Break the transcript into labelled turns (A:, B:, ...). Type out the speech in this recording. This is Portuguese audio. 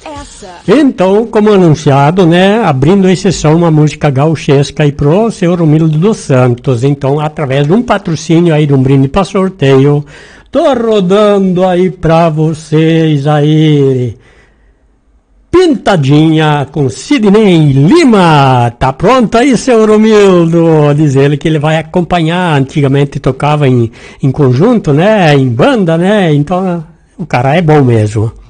A: Então, como anunciado, né, abrindo exceção, uma música gauchesca aí pro seu Romildo dos Santos. Então, através de um patrocínio aí, de um brinde para sorteio, tô rodando aí pra vocês aí, Pintadinha com Sidney Lima. Tá pronto aí, seu Romildo? Diz ele que ele vai acompanhar. Antigamente tocava em conjunto, né, em banda, né, então o cara é bom mesmo.